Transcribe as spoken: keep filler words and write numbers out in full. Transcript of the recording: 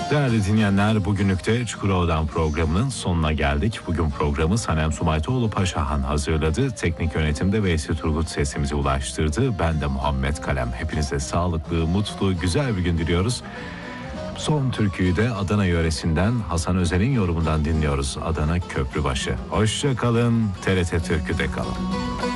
Değerli dinleyenler, bugünlük de Çukurova'dan programının sonuna geldik. Bugün programı Sanem Sumaytoğlu Paşahan hazırladı. Teknik yönetimde Veysi Turgut sesimizi ulaştırdı. Ben de Muhammed Kalem. Hepinize sağlıklı, mutlu, güzel bir gün diliyoruz. Son türküyü de Adana yöresinden Hasan Özen'in yorumundan dinliyoruz. Adana Köprübaşı. Hoşça kalın, T R T Türkü'de kalın.